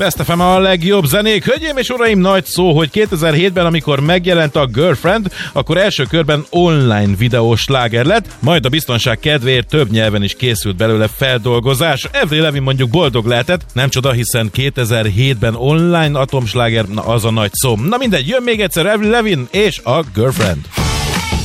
Best FM a legjobb zenék. Hölgyeim és uraim, nagy szó, hogy 2007-ben, amikor megjelent a Girlfriend, akkor első körben online videós sláger lett, majd a biztonság kedvéért több nyelven is készült belőle feldolgozás. Avril Lavigne mondjuk boldog lehetett, nem csoda, hiszen 2007-ben online atomsláger, na az a nagy szó. Na mindegy, jön még egyszer Avril Lavigne és a Girlfriend.